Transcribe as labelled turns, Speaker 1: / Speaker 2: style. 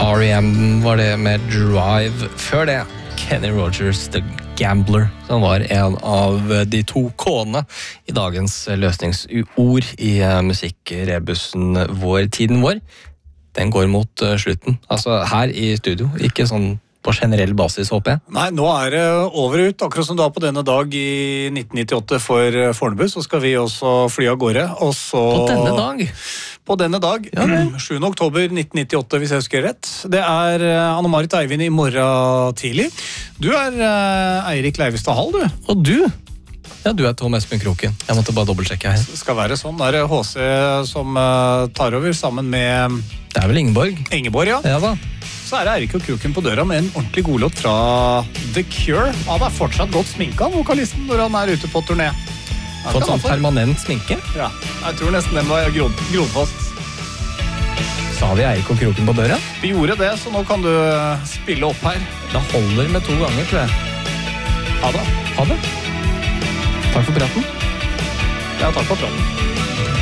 Speaker 1: R.E.M. var det med Drive. Før det, Kenny Rogers, The Gambler, som var en av de 2 K-ene i dagens løsningsord i musikkrebussen vår. Tiden vår, den går mot slutten. Altså her i studio, ikke sånn på generell basis, håper jeg.
Speaker 2: Nei, nå det over ut. Akkurat som da på denne dag i 1998 for Fornebu, så skal vi også fly av gårde. Og så...
Speaker 1: På denne dag?
Speaker 2: På denne dag, ja, 7. oktober 1998, hvis jeg husker rett. Det Anne-Marit Eivind i morgen tidlig. Du Eirik Leivestad Hall, du.
Speaker 1: Og du? Ja, du Tom Espen Kroken. Jeg måtte bare dobbeltsjekke her.
Speaker 2: Det skal være sånn. Det HC som tar over sammen med...
Speaker 1: Det vel Ingeborg.
Speaker 2: Ingeborg, ja.
Speaker 1: Ja da.
Speaker 2: Så Eirik og Kroken på døra med en ordentlig godlåt fra The Cure. Han fortsatt godt sminka, vokalisten, når han ute på turné.
Speaker 1: Fått sånn permanent sminke?
Speaker 2: Ja, jeg tror nesten den var grodfast.
Speaker 1: Sa vi Eirik og Kroken på døra?
Speaker 2: Vi gjorde det, så nå kan du spille opp her.
Speaker 1: Det holder med 2 ganger, tror jeg.
Speaker 2: Ha det.
Speaker 1: Ha det. Takk for praten.
Speaker 2: Ja, takk for praten.